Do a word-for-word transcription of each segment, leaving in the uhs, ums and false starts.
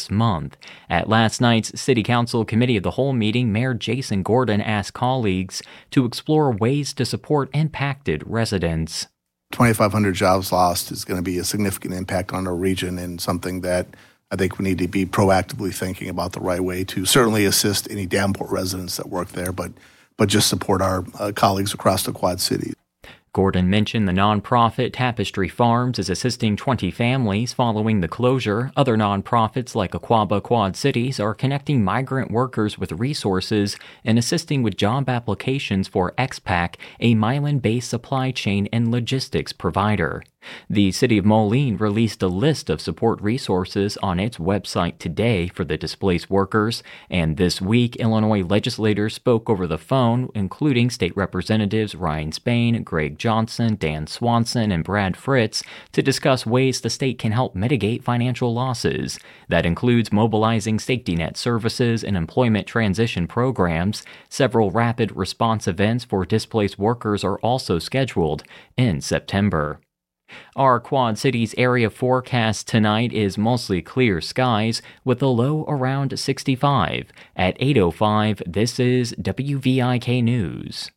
this month. At last night's City Council Committee of the Whole meeting, Mayor Jason Gordon asked colleagues to explore ways to support impacted residents. twenty-five hundred jobs lost is going to be a significant impact on our region, and something that I think we need to be proactively thinking about the right way to certainly assist any Davenport residents that work there, but but just support our uh, colleagues across the Quad Cities. Gordon mentioned the nonprofit Tapestry Farms is assisting twenty families following the closure. Other nonprofits like Aquaba Quad Cities are connecting migrant workers with resources and assisting with job applications for X PAC, a Milan-based supply chain and logistics provider. The City of Moline released a list of support resources on its website today for the displaced workers, and this week Illinois legislators spoke over the phone, including State Representatives Ryan Spain, Greg Johnson, Dan Swanson, and Brad Fritz, to discuss ways the state can help mitigate financial losses. That includes mobilizing safety net services and employment transition programs. Several rapid response events for displaced workers are also scheduled in September. Our Quad Cities area forecast tonight is mostly clear skies with a low around sixty-five. At eight oh five, this is W V I K News.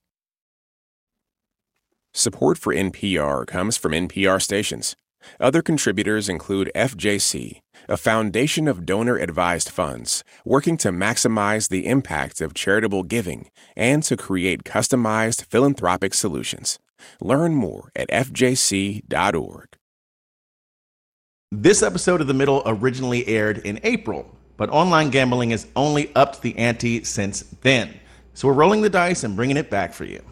Support for N P R comes from N P R stations. Other contributors include F J C, a foundation of donor-advised funds working to maximize the impact of charitable giving and to create customized philanthropic solutions. Learn more at F J C dot org. This episode of The Middle originally aired in April, but online gambling has only upped the ante since then. So we're rolling the dice and bringing it back for you.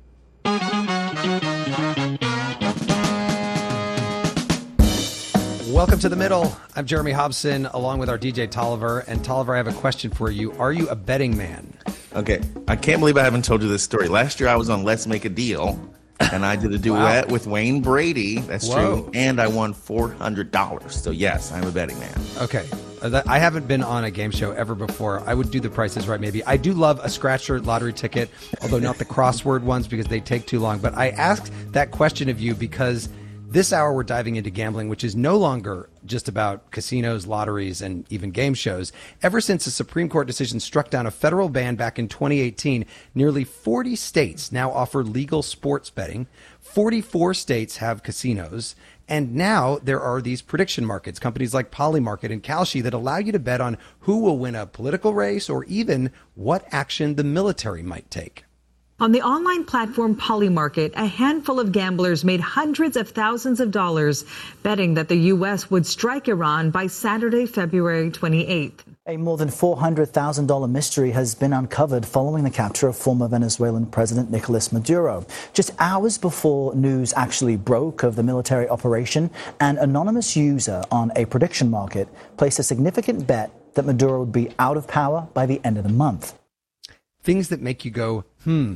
Welcome to The Middle. I'm Jeremy Hobson, along with our D J Tolliver. And Tolliver, I have a question for you. Are you a betting man? Okay, I can't believe I haven't told you this story. Last year I was on Let's Make a Deal, and I did a duet wow. with Wayne Brady. That's Whoa. true. And I won four hundred dollars. So yes, I'm a betting man. Okay. I haven't been on a game show ever before. I would do the prices right maybe. I do love a scratcher lottery ticket, although not the crossword ones because they take too long. But I asked that question of you because this hour we're diving into gambling, which is no longer just about casinos, lotteries, and even game shows. Ever since a Supreme Court decision struck down a federal ban back in twenty eighteen, nearly forty states now offer legal sports betting. forty-four states have casinos. And now there are these prediction markets, companies like Polymarket and Kalshi, that allow you to bet on who will win a political race or even what action the military might take. On the online platform Polymarket, a handful of gamblers made hundreds of thousands of dollars betting that the U S would strike Iran by Saturday, February twenty-eighth. A more than four hundred thousand dollars mystery has been uncovered following the capture of former Venezuelan President Nicolas Maduro. Just hours before news actually broke of the military operation, an anonymous user on a prediction market placed a significant bet that Maduro would be out of power by the end of the month. Things that make you go, hmm.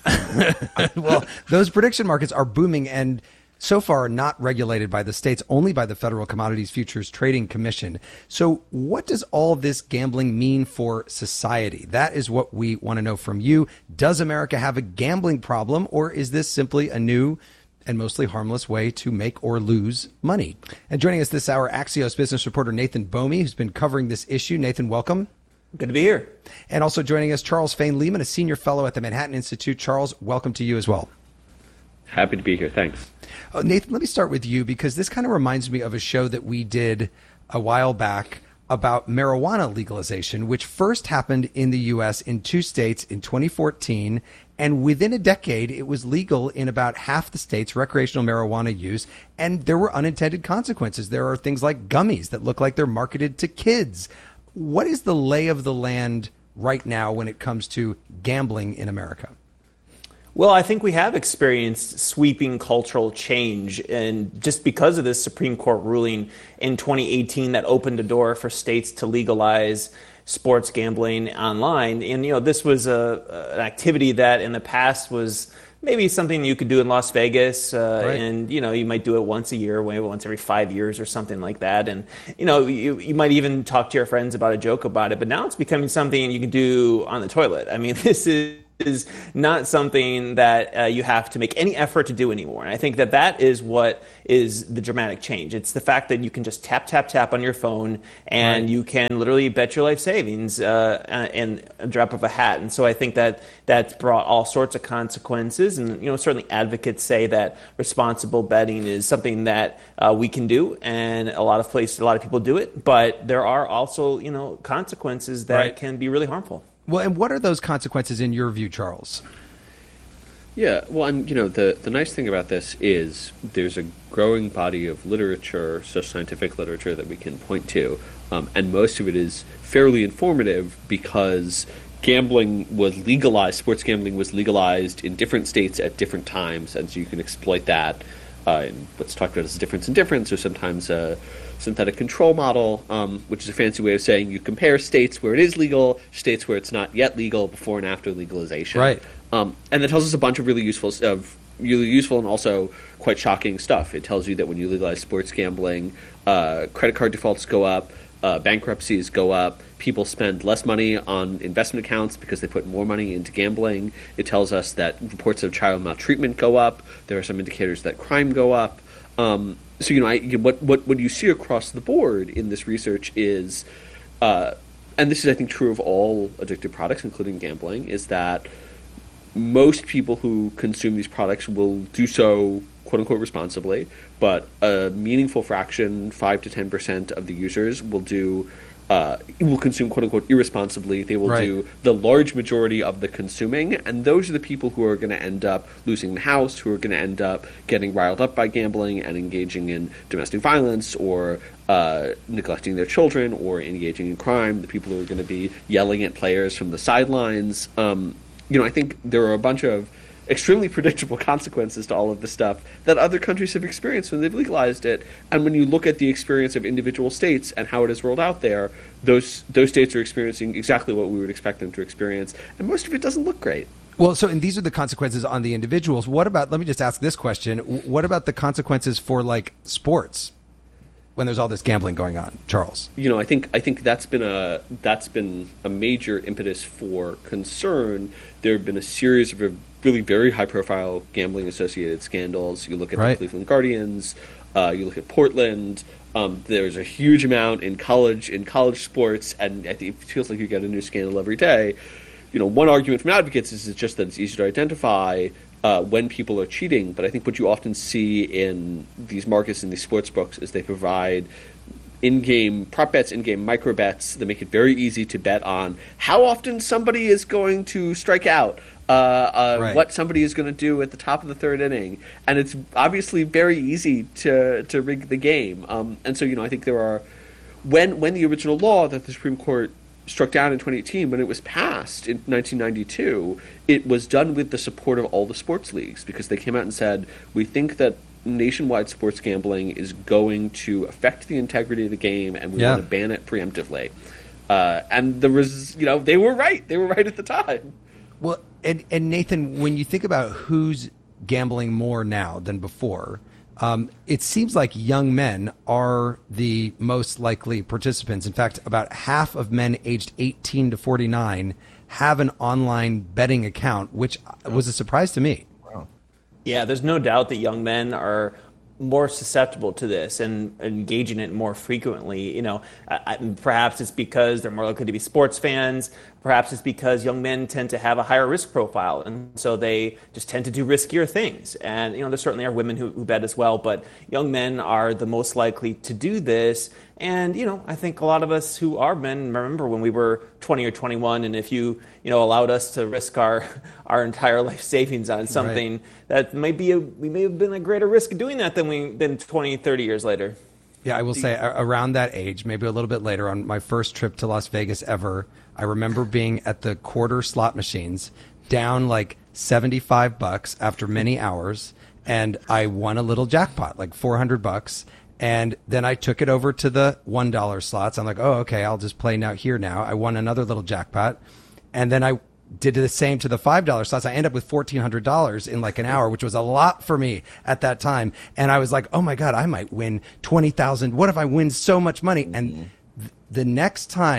Well, those prediction markets are booming and so far not regulated by the states, only by the Federal Commodities Futures Trading Commission. So what does all this gambling mean for society? That is what we want to know from you. Does America have a gambling problem, or is this simply a new and mostly harmless way to make or lose money? And joining us this hour, Axios business reporter Nathan Bomey, who's been covering this issue. Nathan, welcome. Good to be here. And also joining us, Charles Fain Lehman, a senior fellow at the Manhattan Institute. Charles, welcome to you as well. Happy to be here. Thanks. Uh, Nathan, let me start with you because this kind of reminds me of a show that we did a while back about marijuana legalization, which first happened in the U S in two states in twenty fourteen. And within a decade, it was legal in about half the states, recreational marijuana use, and there were unintended consequences. There are things like gummies that look like they're marketed to kids. What is the lay of the land right now when it comes to gambling in America? Well, I think we have experienced sweeping cultural change, and just because of this Supreme Court ruling in twenty eighteen that opened a door for states to legalize sports gambling online. And, you know, this was a, an activity that in the past was maybe something you could do in Las Vegas, uh, right. and, you know, you might do it once a year, maybe once every five years or something like that. And, you know, you, you might even talk to your friends about a joke about it, but now it's becoming something you can do on the toilet. I mean, this is is not something that uh, you have to make any effort to do anymore. And I think that that is what is the dramatic change. It's the fact that you can just tap, tap, tap on your phone, and right. you can literally bet your life savings uh, in a drop of a hat. And so I think that that's brought all sorts of consequences. And, you know, certainly advocates say that responsible betting is something that uh, we can do, and a lot of places, a lot of people do it. But there are also, you know, consequences that right. can be really harmful. Well, and what are those consequences in your view, Charles? Yeah, well, and you know, the, the nice thing about this is there's a growing body of literature, social scientific literature that we can point to, um, and most of it is fairly informative because gambling was legalized, sports gambling was legalized in different states at different times, and so you can exploit that uh, in what's talked about as a difference in difference, or sometimes a synthetic control model, um, which is a fancy way of saying you compare states where it is legal, states where it's not yet legal, before and after legalization. Right. Um, and that tells us a bunch of really useful, of really useful and also quite shocking stuff. It tells you that when you legalize sports gambling, uh, credit card defaults go up, uh, bankruptcies go up, people spend less money on investment accounts because they put more money into gambling. It tells us that reports of child maltreatment go up. There are some indicators that crime go up. Um, so, you know, I, what, what, what you see across the board in this research is, uh, and this is, I think, true of all addictive products, including gambling, is that most people who consume these products will do so, quote-unquote, responsibly, but a meaningful fraction, five to ten percent of the users will do uh, will consume, quote-unquote, irresponsibly. They will right. do the large majority of the consuming, and those are the people who are going to end up losing the house, who are going to end up getting riled up by gambling and engaging in domestic violence, or uh, neglecting their children, or engaging in crime, the people who are going to be yelling at players from the sidelines. Um, you know, I think there are a bunch of extremely predictable consequences to all of this stuff that other countries have experienced when they've legalized it. And when you look at the experience of individual states and how it is rolled out there, those those states are experiencing exactly what we would expect them to experience. And most of it doesn't look great. Well, so, and these are the consequences on the individuals. What about, let me just ask this question. What about the consequences for, like, sports when there's all this gambling going on, Charles? You know, I think I think that's been a that's been a major impetus for concern. There have been a series of really very high-profile gambling-associated scandals. You look at right. the Cleveland Guardians. Uh, you look at Portland. Um, there's a huge amount in college in college sports, and I think it feels like you get a new scandal every day. You know, one argument from advocates is it's just that it's easy to identify uh, when people are cheating. But I think what you often see in these markets, in these sports books, is they provide in-game prop bets, in-game micro bets that make it very easy to bet on how often somebody is going to strike out, uh, uh, right. what somebody is going to do at the top of the third inning, and it's obviously very easy to to rig the game. Um, and so, you know, I think there are when when the original law that the Supreme Court struck down in twenty eighteen, when it was passed in nineteen ninety-two, it was done with the support of all the sports leagues, because they came out and said, we think that nationwide sports gambling is going to affect the integrity of the game, and we yeah. want to ban it preemptively. Uh, and there was, you know, they were right. They were right at the time. Well, and, and Nathan, when you think about who's gambling more now than before, um, it seems like young men are the most likely participants. In fact, about half of men aged eighteen to forty-nine have an online betting account, which was a surprise to me. Yeah, there's no doubt that young men are more susceptible to this and engage in it more frequently. You know, I, perhaps it's because they're more likely to be sports fans. Perhaps it's because young men tend to have a higher risk profile, and so they just tend to do riskier things. And, you know, there certainly are women who, who bet as well, but young men are the most likely to do this. And, you know, I think a lot of us who are men remember when we were twenty or twenty-one, and if you, you know, allowed us to risk our, our entire life savings on something, right. that may be a, we may have been a greater risk of doing that than we than twenty, thirty years later. Yeah, I will say around that age, maybe a little bit later, on my first trip to Las Vegas ever, I remember being at the quarter slot machines, down like seventy-five bucks after many hours, and I won a little jackpot, like four hundred bucks. And then I took it over to the one dollar slots. I'm like, oh, okay, I'll just play now here now. I won another little jackpot. And then I did the same to the five dollar slots. I ended up with fourteen hundred dollars in like an hour, which was a lot for me at that time. And I was like, oh my God, I might win twenty thousand dollars. What if I win so much money? And th- the next time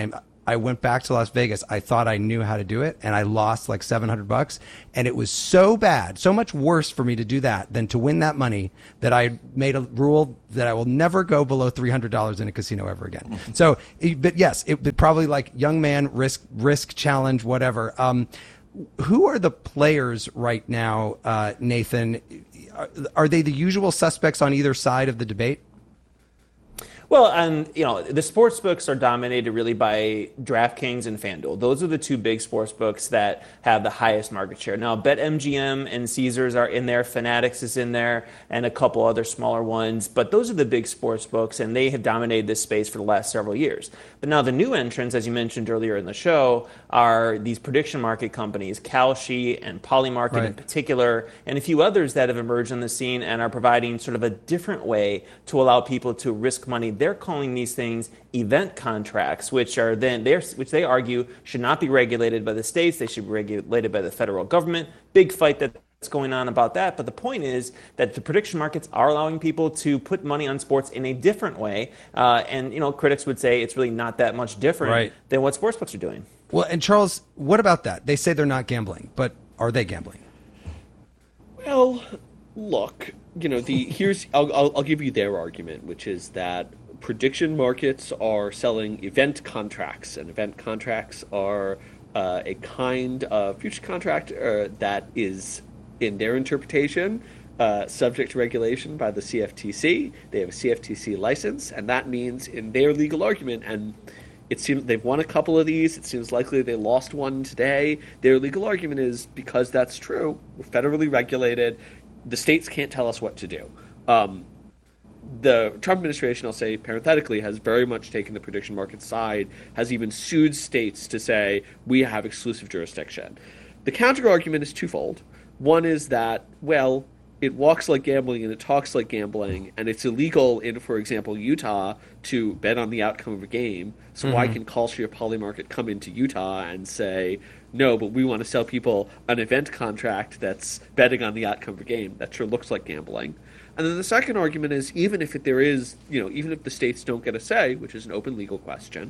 I went back to Las Vegas. I thought I knew how to do it, and I lost like seven hundred bucks. And it was so bad, so much worse for me to do that than to win that money that I made a rule that I will never go below three hundred dollars in a casino ever again. So, but yes, it but probably like young man, risk, risk challenge, whatever. Um, who are the players right now, uh, Nathan? Are, are they the usual suspects on either side of the debate? Well, and you know, the sports books are dominated really by DraftKings and FanDuel. Those are the two big sports books that have the highest market share. Now, BetMGM and Caesars are in there, Fanatics is in there, and a couple other smaller ones. But those are the big sports books, and they have dominated this space for the last several years. But now the new entrants, as you mentioned earlier in the show, are these prediction market companies, Kalshi and Polymarket right. in particular, and a few others that have emerged on the scene and are providing sort of a different way to allow people to risk money. They're calling these things event contracts, which are then they're, which they argue should not be regulated by the states. They should be regulated by the federal government. Big fight that's going on about that. But the point is that the prediction markets are allowing people to put money on sports in a different way. Uh, and you know, critics would say it's really not that much different right. than what sportsbooks are doing. Well, and Charles, what about that? They say they're not gambling, but are they gambling? Well, look, you know, the here's I'll, I'll, I'll give you their argument, which is that prediction markets are selling event contracts, and event contracts are uh, a kind of future contract uh, that is, in their interpretation, uh, subject to regulation by the C F T C. They have a C F T C license, and that means, in their legal argument, and it seems they've won a couple of these. It seems likely they lost one today. Their legal argument is because that's true, we're federally regulated, the states can't tell us what to do. Um, The Trump administration, I'll say parenthetically, has very much taken the prediction market side, has even sued states to say, we have exclusive jurisdiction. The counter-argument is twofold. One is that, well, it walks like gambling and it talks like gambling, and it's illegal in, for example, Utah to bet on the outcome of a game. So mm-hmm. why can Kalshi or Polymarket come into Utah and say, no, but we want to sell people an event contract that's betting on the outcome of a game? That sure looks like gambling. And then the second argument is, even if it, there is, you know, even if the states don't get a say, which is an open legal question,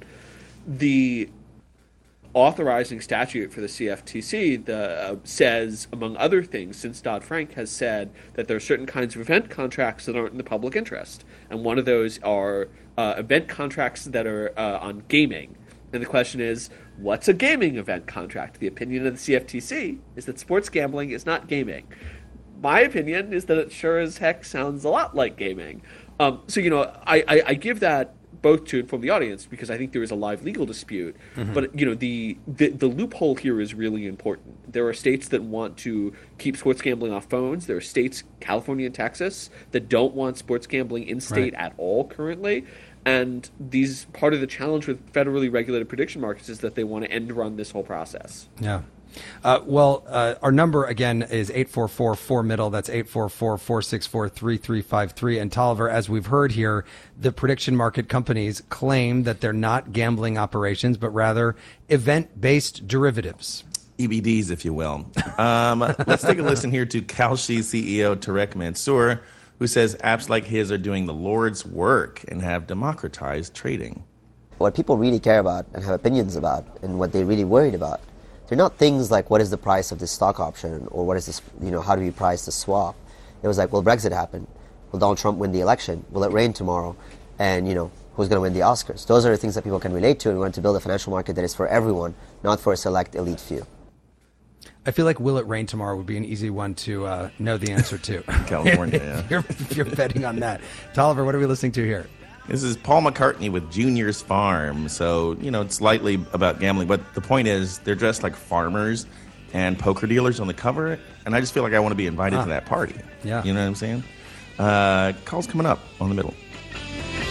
the authorizing statute for the C F T C the, uh, says, among other things, since Dodd-Frank has said that there are certain kinds of event contracts that aren't in the public interest. And one of those are uh, event contracts that are uh, on gaming. And the question is, what's a gaming event contract? The opinion of the C F T C is that sports gambling is not gaming. My opinion is that it sure as heck sounds a lot like gaming. Um, so, you know, I, I, I give that both to inform the audience because I think there is a live legal dispute. Mm-hmm. But, you know, the, the, the loophole here is really important. There are states that want to keep sports gambling off phones. There are states, California and Texas, that don't want sports gambling in-state right. at all currently. And these part of the challenge with federally regulated prediction markets is that they want to end run this whole process. Yeah. Uh, well, uh, our number again is eight four four four middle. That's eight four four, four six four, three three five three. And Tolliver, as we've heard here, the prediction market companies claim that they're not gambling operations, but rather event-based derivatives. E B Ds, if you will. Um, let's take a listen here to Kalshi C E O Tarek Mansour, who says apps like his are doing the Lord's work and have democratized trading. What people really care about and have opinions about and what they're really worried about, they're not things like what is the price of this stock option or what is this, you know, how do we price the swap? It was like, will Brexit happen? Will Donald Trump win the election? Will it rain tomorrow? And, you know, who's going to win the Oscars? Those are the things that people can relate to, and we want to build a financial market that is for everyone, not for a select elite few. I feel like will it rain tomorrow would be an easy one to uh, know the answer to. California, yeah. if, you're, if you're betting on that. Tolliver, what are we listening to here? This is Paul McCartney with Junior's Farm. So, you know, it's slightly about gambling, but the point is they're dressed like farmers and poker dealers on the cover, and I just feel like I want to be invited ah. to that party. Yeah. You know what I'm saying? Uh, call's coming up on the middle.